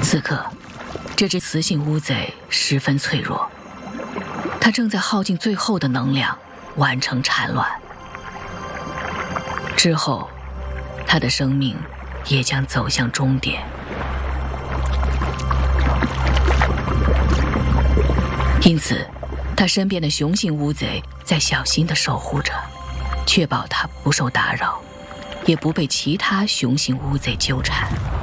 此刻，这只雌性乌贼十分脆弱，它正在耗尽最后的能量完成产卵。之后，它的生命也将走向终点。因此，它身边的雄性乌贼在小心地守护着，确保它不受打扰，也不被其他雄性乌贼纠缠。